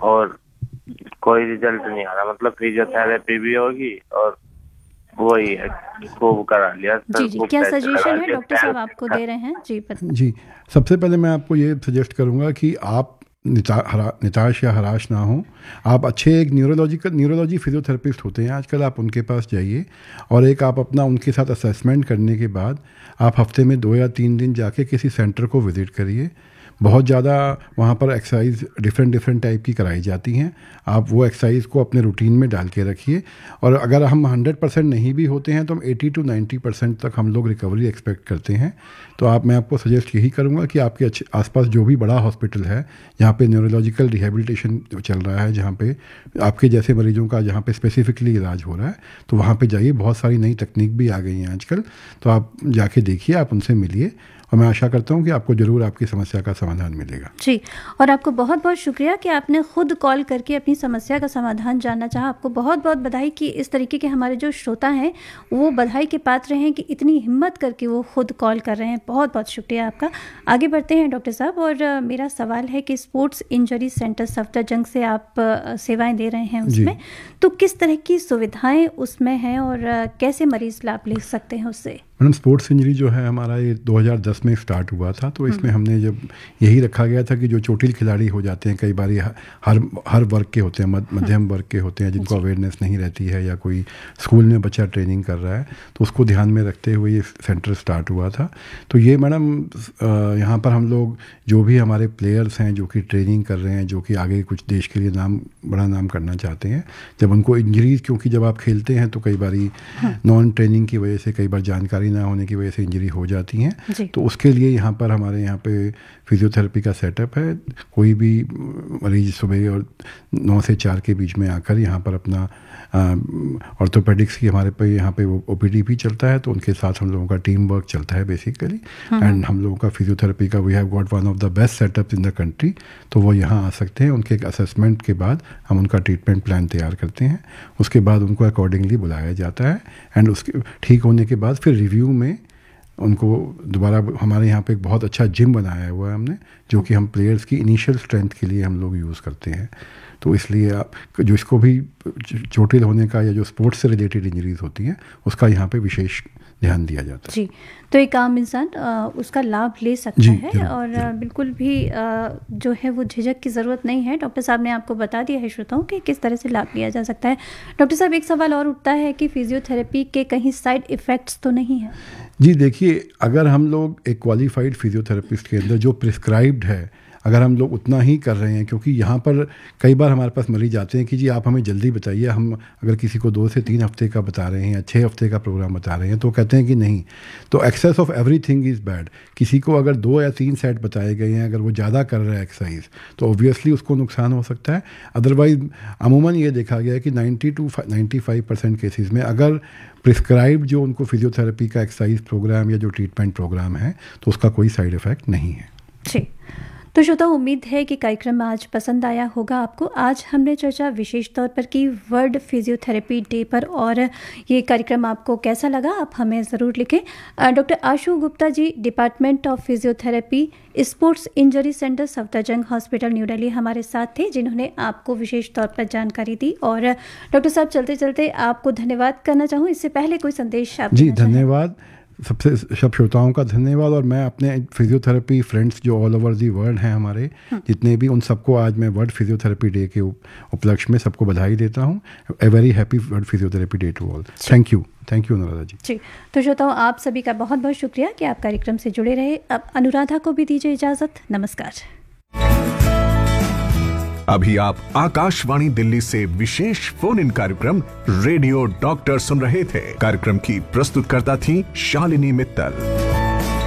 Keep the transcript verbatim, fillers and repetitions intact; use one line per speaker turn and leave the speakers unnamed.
और कोई रिजल्ट नहीं आ रहा। मतलब फिजियोथेरेपी भी होगी और वही है, खूब करा लिया।
जी जी, क्या सजेशन है डॉक्टर साहब आपको दे रहे हैं? जी पता।
जी, सबसे पहले मैं आपको ये सजेस्ट करूँगा कि आप निता, हरा, निताश या हराश ना हो। आप अच्छे एक न्यूरोलॉजिकल न्यूरोलॉजी फिजियोथेरेपिस्ट होते हैं आजकल, आप उनके पास जाइए और एक आप अपना उनके साथ असेसमेंट करने के बाद आप हफ्ते में दो या तीन दिन जाके किसी सेंटर को विज़िट करिए। बहुत ज़्यादा वहाँ पर एक्सरसाइज डिफरेंट डिफरेंट टाइप की कराई जाती हैं। आप वो एक्सरसाइज को अपने रूटीन में डाल के रखिए और अगर हम हंड्रेड परसेंट नहीं भी होते हैं तो हम एटी टू नाइन्टी परसेंट तक हम लोग रिकवरी एक्सपेक्ट करते हैं। तो आप मैं आपको सजेस्ट यही करूँगा कि आपके अच्छे आसपास जो भी बड़ा हॉस्पिटल है जहाँ पे न्यूरोलॉजिकल रिहेबिलिटेशन चल रहा है, जहाँ पे आपके जैसे मरीजों का जहाँ पे स्पेसिफिकली इलाज हो रहा है, तो वहाँ पे जाइए। बहुत सारी नई तकनीक भी आ गई हैं आजकल, तो आप जाके देखिए, आप उनसे मिलिए और मैं आशा करता हूँ कि आपको ज़रूर आपकी समस्या का समाधान मिलेगा।
जी, और आपको बहुत बहुत शुक्रिया कि आपने खुद कॉल करके अपनी समस्या का समाधान जानना चाहा। आपको बहुत बहुत बधाई कि इस तरीके के हमारे जो श्रोता हैं वो बधाई के पात्र हैं कि इतनी हिम्मत करके वो खुद कॉल कर रहे हैं। बहुत बहुत शुक्रिया आपका। आगे बढ़ते हैं डॉक्टर साहब, और मेरा सवाल है कि स्पोर्ट्स इंजरी सेंटर सफदरजंग से आप सेवाएँ दे रहे हैं उसमें, तो किस तरह की सुविधाएँ उसमें हैं और कैसे मरीज लाभ ले सकते हैं उससे?
मैडम, स्पोर्ट्स इंजरी जो है हमारा ये दो हज़ार दस में स्टार्ट हुआ था, तो इसमें हमने जब यही रखा गया था कि जो चोटिल खिलाड़ी हो जाते हैं, कई बार हर हर वर्ग के होते हैं, मध्यम वर्ग के होते हैं जिनको अवेयरनेस नहीं रहती है, या कोई स्कूल में बच्चा ट्रेनिंग कर रहा है, तो उसको ध्यान में रखते हुए ये सेंटर स्टार्ट हुआ था। तो ये मैडम यहाँ पर हम लोग जो भी हमारे प्लेयर्स हैं जो कि ट्रेनिंग कर रहे हैं, जो कि आगे कुछ देश के लिए नाम बड़ा नाम करना चाहते हैं, जब उनको इंजरीज, क्योंकि जब आप खेलते हैं तो कई बार नॉन ट्रेनिंग की वजह से, कई बार जानकारी ना होने की वजह से इंजरी हो जाती हैं, तो उसके लिए यहाँ पर हमारे यहाँ पे फिजियोथेरेपी का सेटअप है। कोई भी मरीज सुबह और नौ से चार के बीच में आकर यहाँ पर अपना ऑर्थोपेडिक्स की हमारे पे यहाँ पे वो ओपीडी भी चलता है, तो उनके साथ हम लोगों का टीम वर्क चलता है बेसिकली। एंड हम लोगों का फिजियोथेरेपी का we have got one of the best setup in the country, तो वो यहाँ आ सकते हैं। उनके एक असेसमेंट के बाद हम उनका ट्रीटमेंट प्लान तैयार करते हैं, उसके बाद उनको अकॉर्डिंगली बुलाया जाता है एंड उसके ठीक होने के बाद फिर रिव्यू में उनको दोबारा हमारे यहाँ पे एक बहुत अच्छा जिम बनाया हुआ है हमने, जो कि हम प्लेयर्स की इनिशियल स्ट्रेंथ के लिए हम लोग यूज़ करते हैं। तो इसलिए आप जो इसको भी चोटिल होने का या जो स्पोर्ट्स से रिलेटेड इंजरीज होती हैं उसका यहाँ पे विशेष ध्यान दिया जाता है।
जी, तो एक आम इंसान उसका लाभ ले सकता है जरूर, और जरूर। बिल्कुल भी जो है वो झिझक की ज़रूरत नहीं है। डॉक्टर साहब ने आपको बता दिया है श्रोताओं कि किस तरह से लाभ लिया जा सकता है। डॉक्टर साहब, एक सवाल और उठता है कि फिजियोथेरेपी के कहीं साइड इफ़ेक्ट्स तो नहीं है?
जी देखिए, अगर हम लोग एक क्वालिफाइड फिजियोथेरेपिस्ट के अंदर जो प्रिस्क्राइब्ड है, अगर हम लोग उतना ही कर रहे हैं, क्योंकि यहाँ पर कई बार हमारे पास मरीज आते हैं कि जी आप हमें जल्दी बताइए, हम अगर किसी को दो से तीन हफ्ते का बता रहे हैं या छः हफ्ते का प्रोग्राम बता रहे हैं तो कहते हैं कि नहीं, तो access of everything is bad. किसी को अगर दो या तीन सेट बताए गए हैं, अगर वो ज़्यादा कर रहा है एक्सरसाइज, तो ऑब्वियसली उसको नुकसान हो सकता है। अदरवाइज अमूमन ये देखा गया है कि ninety two ninety five percent cases में अगर प्रिस्क्राइब जो उनको फिजियोथेरेपी का एक्सरसाइज प्रोग्राम या जो ट्रीटमेंट प्रोग्राम है तो उसका कोई साइड इफ़ेक्ट नहीं है।
जी, तो श्रोता, उम्मीद है कि कार्यक्रम आज पसंद आया होगा आपको। आज हमने चर्चा विशेष तौर पर की वर्ल्ड फिजियोथेरेपी डे पर, और ये कार्यक्रम आपको कैसा लगा आप हमें ज़रूर लिखें। Doctor Ashu Gupta ji, department of physiotherapy, sports injury centre Safdarjung hospital new Delhi हमारे साथ थे, जिन्होंने आपको विशेष तौर पर जानकारी दी। और डॉक्टर साहब, चलते चलते आपको धन्यवाद करना चाहूँ, इससे पहले कोई संदेश आप?
जी धन्यवाद, सबसे सब श्रोताओं का धन्यवाद। और मैं अपने फिजियोथेरेपी फ्रेंड्स जो ऑल ओवर दी वर्ल्ड हैं हमारे जितने भी, उन सबको आज मैं वर्ल्ड फिजियोथेरेपी डे के उपलक्ष्य में सबको बधाई देता हूँ। A very happy world physiotherapy day to all. Thank you thank you Anuradha जी।
जी, तो श्रोताओं, आप सभी का बहुत बहुत शुक्रिया कि आप कार्यक्रम से जुड़े रहे। अब अनुराधा को भी दीजिए इजाजत। नमस्कार।
अभी आप आकाशवाणी दिल्ली से विशेष फोन इन कार्यक्रम रेडियो डॉक्टर सुन रहे थे। कार्यक्रम की प्रस्तुतकर्ता थी शालिनी मित्तल।